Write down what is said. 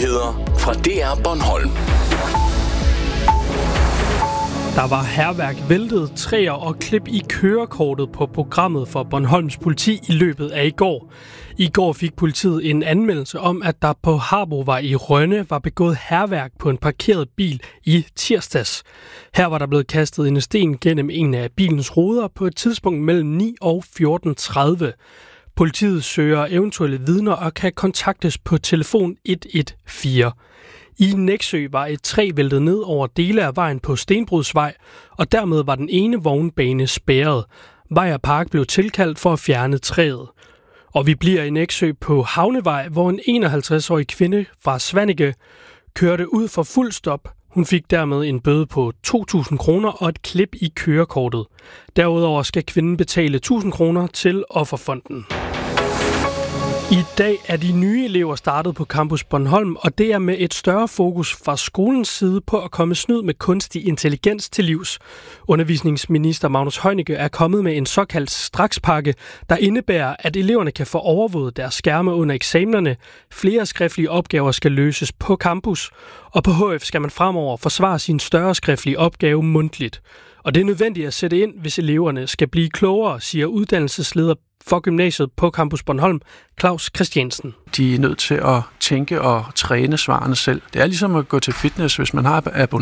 Nyheder fra DR Bornholm. Der var hærværk, væltede træer og klip i kørekortet på programmet for Bornholms politi i løbet af i går. I går fik politiet en anmeldelse om, at der på Harbovej i Rønne var begået hærværk på en parkeret bil i tirsdags. Her var der blevet kastet en sten gennem en af bilens ruder på et tidspunkt mellem 9 og 14.30. Politiet søger eventuelle vidner og kan kontaktes på telefon 114. I Nexø var et træ væltet ned over dele af vejen på Stenbrudsvej, og dermed var den ene vognbane spærret. Vej og Park blev tilkaldt for at fjerne træet. Og vi bliver i Nexø på Havnevej, hvor en 51-årig kvinde fra Svanike kørte ud for fuld stop. Hun fik dermed en bøde på 2.000 kroner og et klip i kørekortet. Derudover skal kvinden betale 1.000 kroner til Offerfonden. I dag er de nye elever startet på Campus Bornholm, og det er med et større fokus fra skolens side på at komme snyd med kunstig intelligens til livs. Undervisningsminister Magnus Heunicke er kommet med en såkaldt strakspakke, der indebærer, at eleverne kan få overvåget deres skærme under eksamenerne. Flere skriftlige opgaver skal løses på campus, og på HF skal man fremover forsvare sin større skriftlige opgave mundtligt. Og det er nødvendigt at sætte ind, hvis eleverne skal blive klogere, siger uddannelsesleder for gymnasiet på Campus Bornholm, Claus Christiansen. De er nødt til at tænke og træne svarene selv. Det er ligesom at gå til fitness, hvis man har abonnement